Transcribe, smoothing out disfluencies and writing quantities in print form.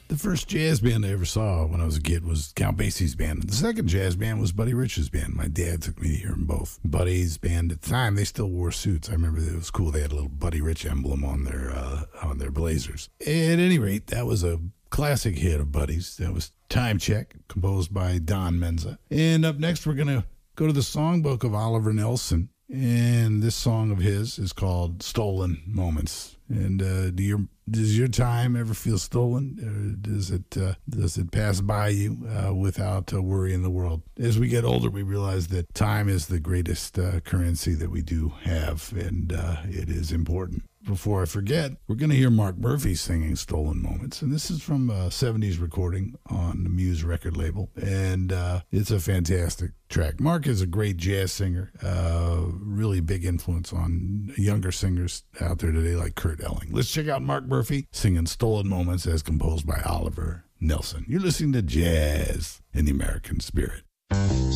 The first jazz band I ever saw when I was a kid was Count Basie's band. The second jazz band was Buddy Rich's band. My dad took me to hear them both. Buddy's band at the time, they still wore suits. I remember it was cool. They had a little Buddy Rich emblem on their blazers. At any rate, that was a classic hit of Buddy's. That was Time Check, composed by Don Menza. And up next, we're going to go to the songbook of Oliver Nelson. And this song of his is called Stolen Moments. And does your time ever feel stolen? Or does it pass by you without worry in the world? As we get older, we realize that time is the greatest currency that we do have, and it is important. Before I forget, we're going to hear Mark Murphy singing Stolen Moments. And this is from a 70s recording on the Muse record label. And it's a fantastic track. Mark is a great jazz singer, really big influence on younger singers out there today like Kurt Elling. Let's check out Mark Murphy singing Stolen Moments as composed by Oliver Nelson. You're listening to Jazz in the American Spirit.